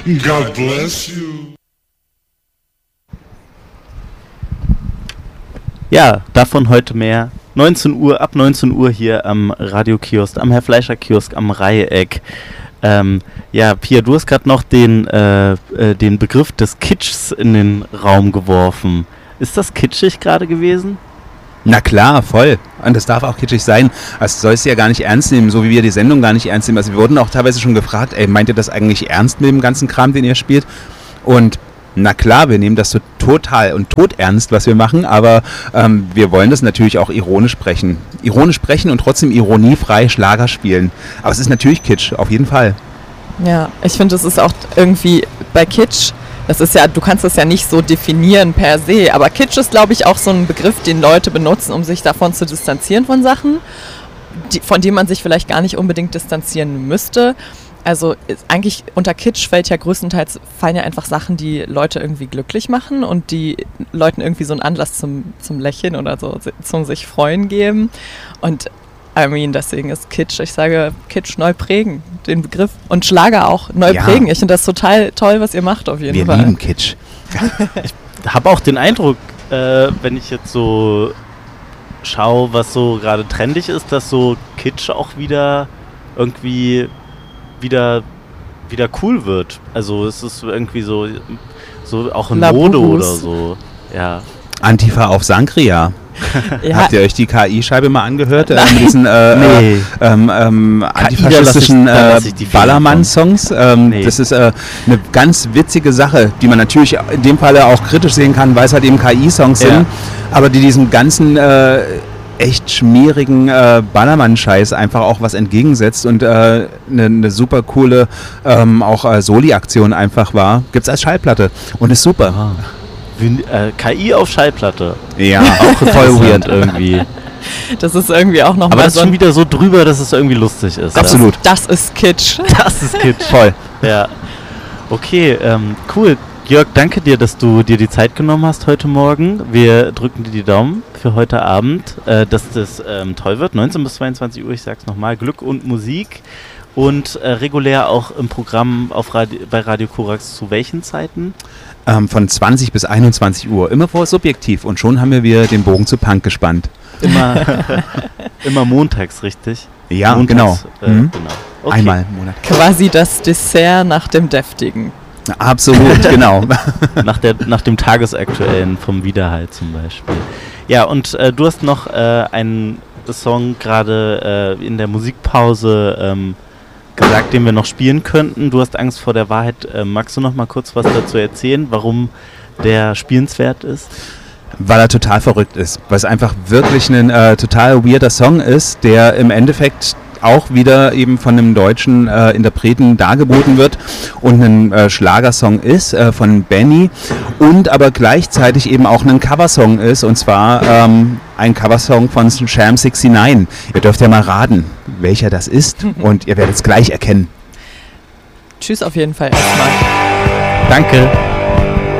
God bless you. Ja, davon heute mehr. 19 Uhr, ab 19 Uhr hier am Radiokiosk, am Herr Fleischer Kiosk, am Reiheck. Ja, Pia, du hast gerade noch den Begriff des Kitschs in den Raum geworfen. Ist das kitschig gerade gewesen? Na klar, voll. Und das darf auch kitschig sein. Also soll es ja gar nicht ernst nehmen, so wie wir die Sendung gar nicht ernst nehmen. Also wir wurden auch teilweise schon gefragt, meint ihr das eigentlich ernst mit dem ganzen Kram, den ihr spielt? Und na klar, wir nehmen das so total und todernst, was wir machen, aber wir wollen das natürlich auch ironisch sprechen. Ironisch sprechen und trotzdem ironiefrei Schlager spielen. Aber es ist natürlich Kitsch, auf jeden Fall. Ja, ich finde, es ist auch irgendwie bei Kitsch, das ist ja, du kannst das ja nicht so definieren per se, aber Kitsch ist, glaube ich, auch so ein Begriff, den Leute benutzen, um sich davon zu distanzieren von Sachen, von denen man sich vielleicht gar nicht unbedingt distanzieren müsste. Also eigentlich unter Kitsch fallen ja einfach Sachen, die Leute irgendwie glücklich machen und die Leuten irgendwie so einen Anlass zum Lächeln oder so zum sich freuen geben. Und deswegen ist Kitsch, ich sage Kitsch neu prägen, den Begriff. Und Schlager auch neu prägen. Ich finde das total toll, was ihr macht auf jeden Fall. Wir lieben Kitsch. Ich habe auch den Eindruck, wenn ich jetzt so schaue, was so gerade trendig ist, dass so Kitsch auch wieder irgendwie wieder cool wird. Also es ist irgendwie so auch in Mode oder so. Ja. Antifa auf Sankria. Ja. Habt ihr euch die KI-Scheibe mal angehört? Mit diesen antifaschistischen Ballermann-Songs? Das ist eine ganz witzige Sache, die man natürlich in dem Falle auch kritisch sehen kann, weil es halt eben KI-Songs sind, aber die diesem ganzen echt schmierigen Ballermann-Scheiß einfach auch was entgegensetzt und eine super coole auch Soli-Aktion einfach war. Gibt's als Schallplatte und ist super. Aha. KI auf Schallplatte. Ja, auch voll weird irgendwie. Das ist irgendwie auch nochmal. Aber das ist schon wieder so drüber, dass es irgendwie lustig ist. Absolut. Das ist Kitsch. Das ist Kitsch. Voll. Ja. Okay, cool. Jörg, danke dir, dass du dir die Zeit genommen hast heute Morgen. Wir drücken dir die Daumen für heute Abend, dass das toll wird. 19 bis 22 Uhr, ich sag's nochmal, Glück und Musik. Und regulär auch im Programm bei Radio Korax zu welchen Zeiten? Von 20 bis 21 Uhr. Immer vor subjektiv. Und schon haben wir den Bogen zu Punk gespannt. Immer montags, richtig? Ja, montags, genau. Genau. Okay. Einmal im Monat. Quasi das Dessert nach dem Deftigen. Absolut, genau. nach dem Tagesaktuellen vom Widerhalt zum Beispiel. Ja, und du hast noch einen Song gerade in der Musikpause gesagt, den wir noch spielen könnten. Du hast Angst vor der Wahrheit. Magst du noch mal kurz was dazu erzählen, warum der spielenswert ist? Weil er total verrückt ist. Weil es einfach wirklich ein total weirder Song ist, der im Endeffekt auch wieder eben von einem deutschen Interpreten dargeboten wird und ein Schlagersong ist von Benny und aber gleichzeitig eben auch ein Coversong ist, und zwar ein Coversong von Sham 69. Ihr dürft ja mal raten, welcher das ist, und ihr werdet es gleich erkennen. Tschüss auf jeden Fall erstmal. Danke.